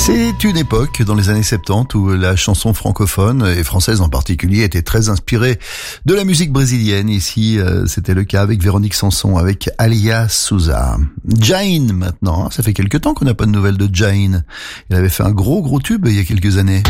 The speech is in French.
C'est une époque, dans les années 70, où la chanson francophone, et française en particulier, était très inspirée de la musique brésilienne. Ici, c'était le cas avec Véronique Sanson, avec Alia Souza. Jain, maintenant. Ça fait quelque temps qu'on n'a pas de nouvelles de Jain. Il avait fait un gros tube il y a quelques années.